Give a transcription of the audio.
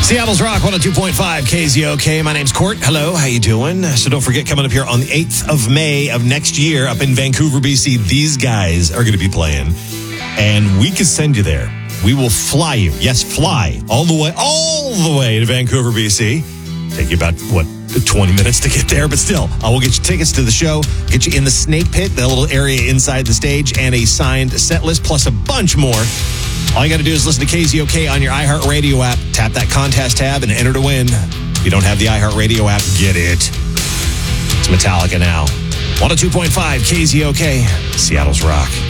Seattle's Rock 102.5 KZOK. My name's Court. Hello, how you doing? So don't forget, coming up here on the 8th of May of next year up in Vancouver, BC, these guys are going to be playing. And we can send you there. We will fly you. Yes, fly all the way to Vancouver, BC. Take you about, 20 minutes to get there, but still, I will get you tickets to the show, get you in the Snake Pit, the little area inside the stage, and a signed set list, plus a bunch more. All you got to do is listen to KZOK on your iHeartRadio app, tap that contest tab, and enter to win. If you don't have the iHeartRadio app, get it. It's Metallica now. 102.5 KZOK, Seattle's Rock.